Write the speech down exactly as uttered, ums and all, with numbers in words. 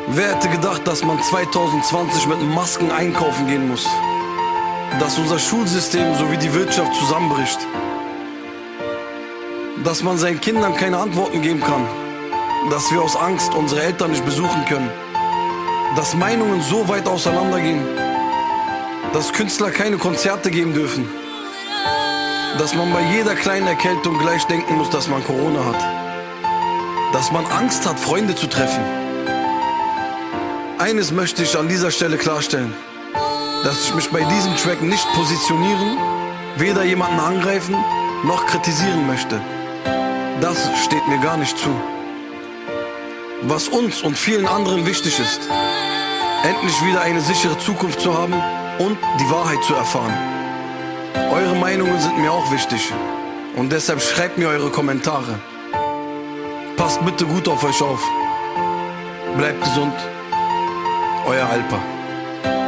Wer hätte gedacht, dass man zwanzig zwanzig mit Masken einkaufen gehen muss? Dass unser Schulsystem sowie die Wirtschaft zusammenbricht? Dass man seinen Kindern keine Antworten geben kann? Dass wir aus Angst unsere Eltern nicht besuchen können? Dass Meinungen so weit auseinandergehen? Dass Künstler keine Konzerte geben dürfen? Dass man bei jeder kleinen Erkältung gleich denken muss, dass man Corona hat? Dass man Angst hat, Freunde zu treffen? Eines möchte ich an dieser Stelle klarstellen: dass ich mich bei diesem Track nicht positionieren, weder jemanden angreifen noch kritisieren möchte. Das steht mir gar nicht zu. Was uns und vielen anderen wichtig ist: endlich wieder eine sichere Zukunft zu haben und die Wahrheit zu erfahren. Eure Meinungen sind mir auch wichtig und deshalb schreibt mir eure Kommentare. Passt bitte gut auf euch auf. Bleibt gesund. Euer Alpa.